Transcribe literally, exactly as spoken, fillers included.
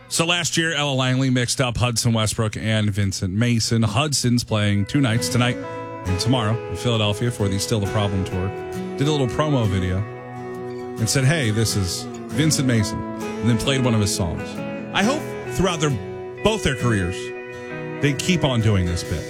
So last year, Ella Langley mixed up Hudson Westbrook and Vincent Mason. Hudson's playing two nights, tonight and tomorrow, in Philadelphia for the Still the Problem tour. Did a little promo video and said, hey, this is Vincent Mason, and then played one of his songs. I hope throughout their both their careers, they keep on doing this bit.